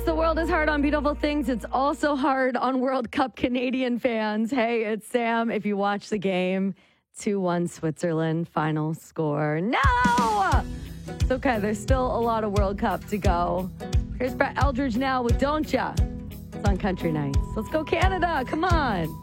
the world is hard on beautiful things. It's also hard on World Cup Canadian fans. Hey, it's Sam. If you watch the game, 2-1 Switzerland final score. No! It's okay. There's still a lot of World Cup to go. Here's Brett Eldridge now with Don't Ya. It's on Country Nights. Let's go Canada. Come on.